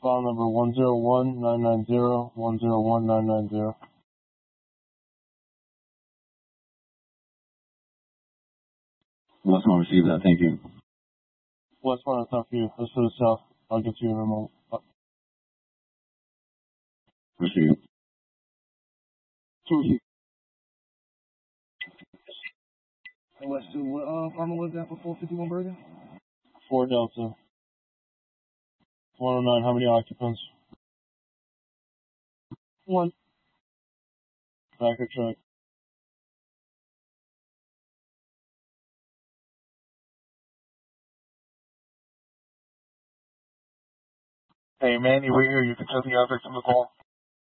File number 101-990, 101-990. Westmont received that, thank you. Westmont, it's not for you. It's for the south. I'll get you in a moment. Received. Receive. Hey, Weston, what apartment was that for 451 Bergen? 4 Delta. 109, how many occupants? 1. Back or truck? Hey, Manny, we're here. You can tell the object on the call.